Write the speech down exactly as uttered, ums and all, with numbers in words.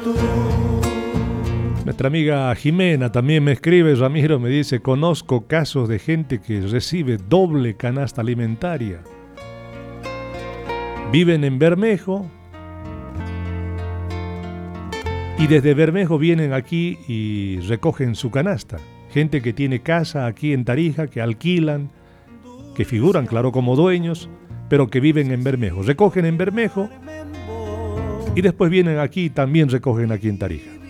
Nuestra amiga Jimena también me escribe, Ramiro, me dice: conozco casos de gente que recibe doble canasta alimentaria. Viven en Bermejo y desde Bermejo vienen aquí y recogen su canasta. Gente que tiene casa aquí en Tarija, que alquilan, que figuran, claro, como dueños, pero que viven en Bermejo. Recogen en Bermejo y después vienen aquí y también recogen aquí en Tarija.